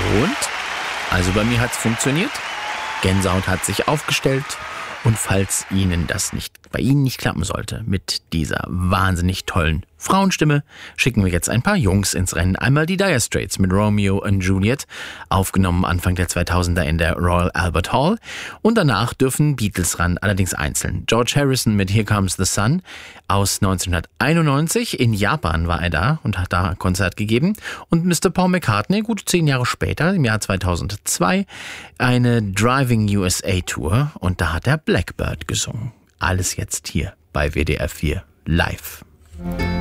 Und? Also bei mir hat's funktioniert. Gänsehaut hat sich aufgestellt. Und falls bei Ihnen nicht klappen sollte mit dieser wahnsinnig tollen Frauenstimme, schicken wir jetzt ein paar Jungs ins Rennen. Einmal die Dire Straits mit Romeo and Juliet, aufgenommen Anfang der 2000er in der Royal Albert Hall. Und danach dürfen Beatles ran, allerdings einzeln. George Harrison mit Here Comes the Sun aus 1991. In Japan war er da und hat da ein Konzert gegeben. Und Mr. Paul McCartney, gut 10 Jahre später, im Jahr 2002, eine Driving USA Tour. Und da hat er Blackbird gesungen. Alles jetzt hier bei WDR 4 live.